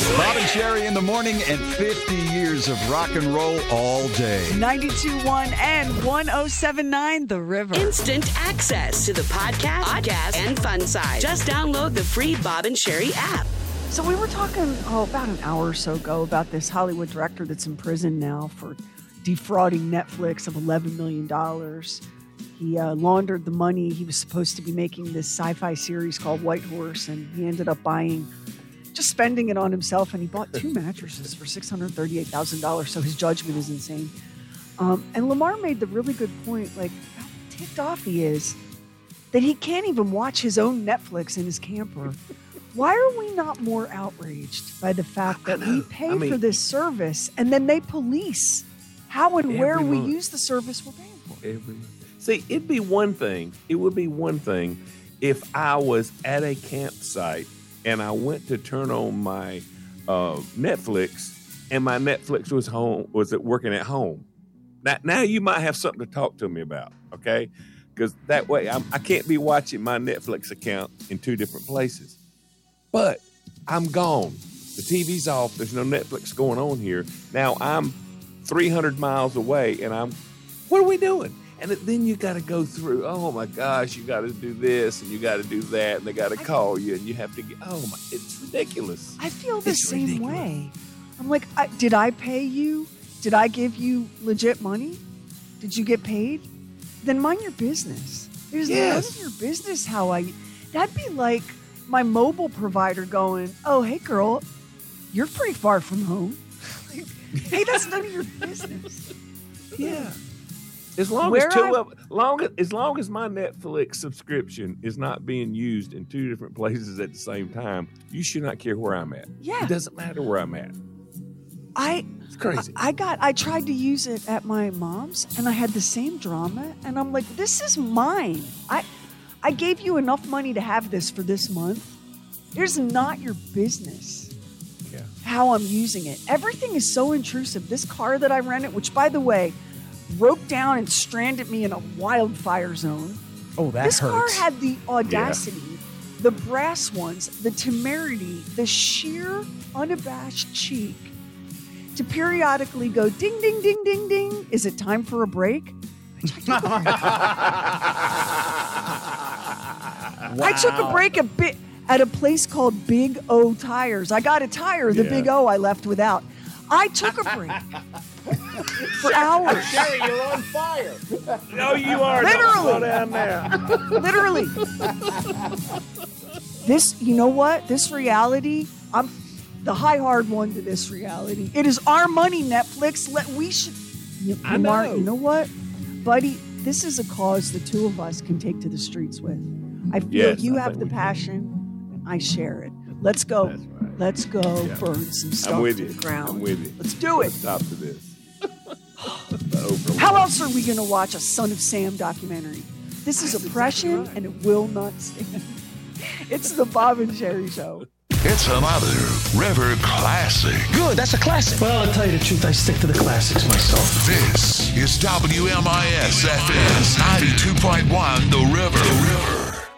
Bob and Sherry in the morning and 50 years of rock and roll all day. 92.1 and 107.9 The River. Instant access to the podcast, and fun side. Just download the free Bob and Sherry app. So we were talking about an hour or so ago about this Hollywood director that's in prison now for defrauding Netflix of $11 million. He laundered the money. He was supposed to be making this sci-fi series called White Horse, and he ended up just spending it on himself, and he bought 2 mattresses for $638,000, so his judgment is insane. And Lamar made the really good point, like, how ticked off he is that he can't even watch his own Netflix in his camper. Why are we not more outraged by the fact that we pay for this service and then they police how and where we use the service we're paying for? Every month. See, it would be one thing if I was at a campsite and I went to turn on my Netflix and my Netflix was working at home. Now you might have something to talk to me about, okay? Because that way I can't be watching my Netflix account in 2 different places. But I'm gone. The TV's off. There's no Netflix going on here. Now I'm 300 miles away, and what are we doing? And then you got to go through, oh my gosh, you got to do this and you got to do that, and they got to call you, and you have to get, it's ridiculous. I feel the same way. I'm like, did I pay you? Did I give you legit money? Did you get paid? Then mind your business. There's none of your business that'd be like my mobile provider going, oh, hey girl, you're pretty far from home. Like, hey, that's none of your business. Yeah. As long as my Netflix subscription is not being used in 2 different places at the same time, you should not care where I'm at. Yeah. It doesn't matter where I'm at. It's crazy. I tried to use it at my mom's, and I had the same drama, and I'm like, this is mine. I gave you enough money to have this for this month. It's not your business how I'm using it. Everything is so intrusive. This car that I rented, which, by the way, broke down and stranded me in a wildfire zone. Oh, that hurts. This car had the audacity, the brass ones, the temerity, the sheer, unabashed cheek to periodically go ding, ding, ding, ding, ding. Is it time for a break? I took a break at a place called Big O Tires. I got a tire, the Big O I left without. I took a break for hours. Sherry, you're on fire. No, you are. Literally. Slow down there. Literally. This, you know what? This reality, I'm the hard one to this reality. It is our money, Netflix. Lamar, you know what? Buddy, this is a cause the 2 of us can take to the streets with. I feel you have the passion, and I share it. Let's go. That's right. Let's go burn some stuff to the ground. I'm with you. Let's do it. Stop to this. How else are we going to watch a Son of Sam documentary? This is oppression, exactly right. And it will not stand. It's the Bob and Sherry Show. It's another River classic. Good, that's a classic. Well, I'll tell you the truth, I stick to the classics myself. This is WMIS FM 92.1 The River.